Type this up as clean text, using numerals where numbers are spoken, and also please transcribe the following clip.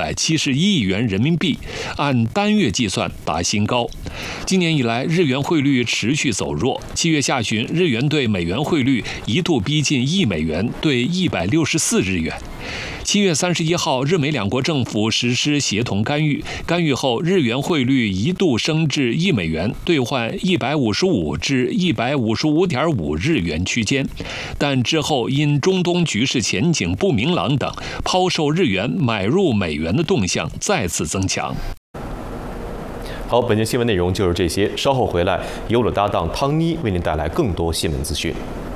171亿元人民币，按单月计算达新高。今年以来，日元汇率持续走弱。7月下旬，日元对美元汇率一度逼近1美元兑164日元。7月31号，日美两国政府实施协同干预，干预后，日元汇率一度升至1美元兑换155至155.5日元区间，但之后因中东局势前景不明朗等，抛售日元买入美元的动向再次增强。 好，本节新闻内容就是这些，稍后回来，由我的搭档汤妮为您带来更多新闻资讯。